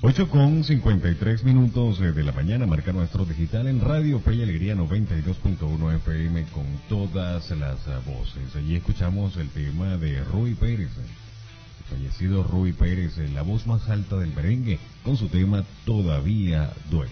8:53 de la mañana, marca nuestro digital en Radio Fe y Alegría 92.1 FM con todas las voces. Allí escuchamos el tema de Rui Pérez, el fallecido Rui Pérez, la voz más alta del merengue, con su tema Todavía Duele.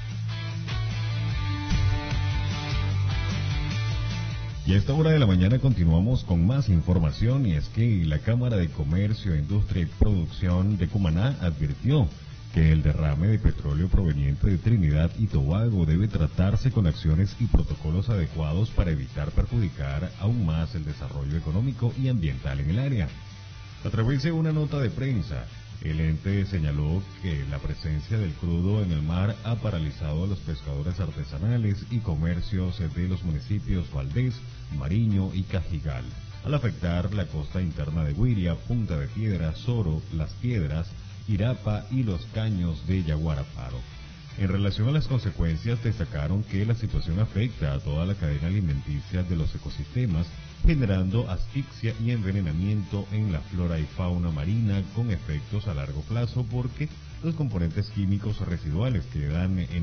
Y a esta hora de la mañana continuamos con más información, y es que la Cámara de Comercio, Industria y Producción de Cumaná advirtió que el derrame de petróleo proveniente de Trinidad y Tobago debe tratarse con acciones y protocolos adecuados para evitar perjudicar aún más el desarrollo económico y ambiental en el área. A través de una nota de prensa, el ente señaló que la presencia del crudo en el mar ha paralizado a los pescadores artesanales y comercios de los municipios Valdés, Mariño y Cajigal, al afectar la costa interna de Guiria, Punta de Piedra, Soro, Las Piedras, Irapa y los caños de Yaguaraparo. En relación a las consecuencias, destacaron que la situación afecta a toda la cadena alimenticia de los ecosistemas, generando asfixia y envenenamiento en la flora y fauna marina con efectos a largo plazo, porque los componentes químicos residuales quedan en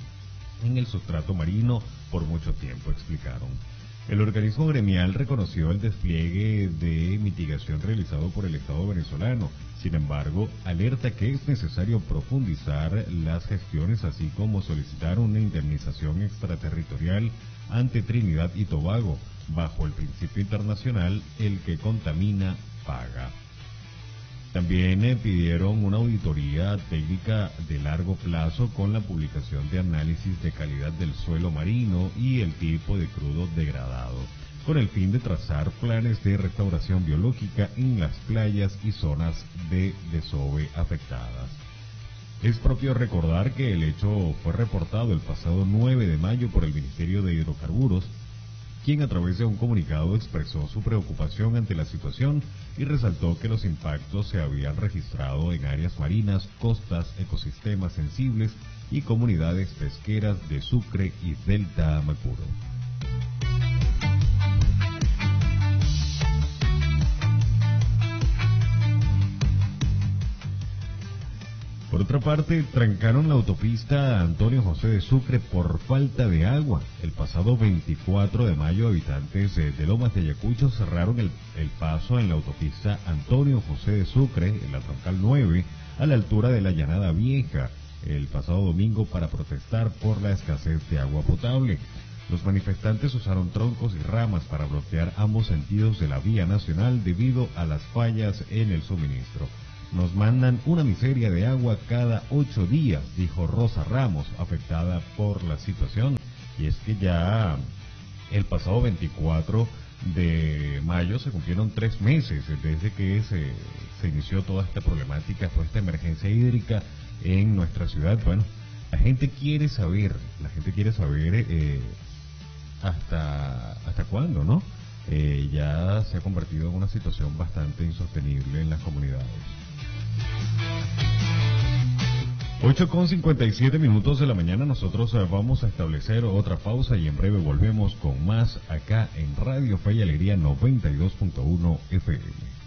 el sustrato marino por mucho tiempo, explicaron. El organismo gremial reconoció el despliegue de mitigación realizado por el Estado venezolano. Sin embargo, alerta que es necesario profundizar las gestiones, así como solicitar una indemnización extraterritorial ante Trinidad y Tobago, bajo el principio internacional, el que contamina, paga. También pidieron una auditoría técnica de largo plazo con la publicación de análisis de calidad del suelo marino y el tipo de crudo degradado, con el fin de trazar planes de restauración biológica en las playas y zonas de desove afectadas. Es propio recordar que el hecho fue reportado el pasado 9 de mayo por el Ministerio de Hidrocarburos, quien a través de un comunicado expresó su preocupación ante la situación y resaltó que los impactos se habían registrado en áreas marinas, costas, ecosistemas sensibles y comunidades pesqueras de Sucre y Delta Amacuro. Por otra parte, trancaron la autopista Antonio José de Sucre por falta de agua. El pasado 24 de mayo, habitantes de Lomas de Ayacucho cerraron el paso en la autopista Antonio José de Sucre, en la troncal 9, a la altura de la Llanada Vieja, el pasado domingo para protestar por la escasez de agua potable. Los manifestantes usaron troncos y ramas para bloquear ambos sentidos de la vía nacional debido a las fallas en el suministro. Nos mandan una miseria de agua cada 8 días, dijo Rosa Ramos, afectada por la situación. Y es que ya el pasado 24 de mayo se cumplieron 3 meses desde que se inició toda esta problemática, toda esta emergencia hídrica en nuestra ciudad. Bueno, la gente quiere saber hasta cuándo, ¿no? Ya se ha convertido en una situación bastante insostenible en las comunidades. 8:57 de la mañana, nosotros vamos a establecer otra pausa y en breve volvemos con más acá en Radio Fe y Alegría 92.1 FM.